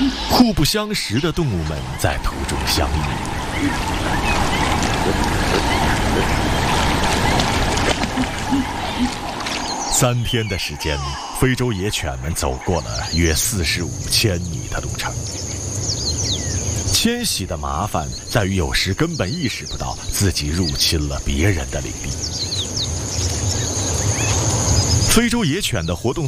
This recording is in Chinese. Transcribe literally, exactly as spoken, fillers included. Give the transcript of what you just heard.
互不相识的动物们在途中相遇。三天的时间，非洲野犬们走过了约四十五千米的路程。迁徙的麻烦在于有时根本意识不到自己入侵了别人的领地。非洲野犬的活动